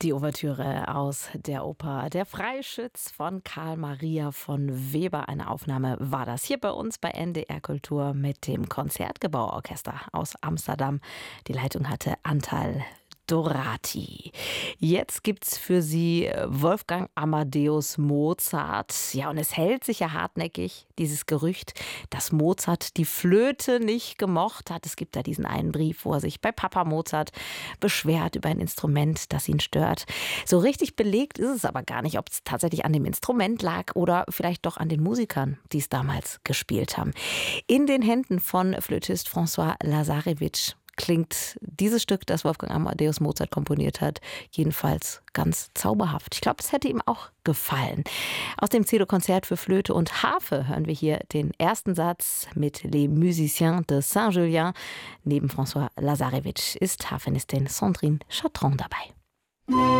Die Ouvertüre aus der Oper Der Freischütz von Karl Maria von Weber. Eine Aufnahme war das hier bei uns bei NDR Kultur mit dem Konzertgebauorchester aus Amsterdam. Die Leitung hatte Antal Dorati. Jetzt gibt's für Sie Wolfgang Amadeus Mozart. Ja, und es hält sich ja hartnäckig, dieses Gerücht, dass Mozart die Flöte nicht gemocht hat. Es gibt da diesen einen Brief, wo er sich bei Papa Mozart beschwert über ein Instrument, das ihn stört. So richtig belegt ist es aber gar nicht, ob es tatsächlich an dem Instrument lag oder vielleicht doch an den Musikern, die es damals gespielt haben. In den Händen von Flötist François Lazarevich klingt dieses Stück, das Wolfgang Amadeus Mozart komponiert hat, jedenfalls ganz zauberhaft. Ich glaube, es hätte ihm auch gefallen. Aus dem Cello-Konzert für Flöte und Harfe hören wir hier den ersten Satz mit Les Musiciens de Saint-Julien. Neben François Lazarevich ist Harfenistin Sandrine Chatron dabei.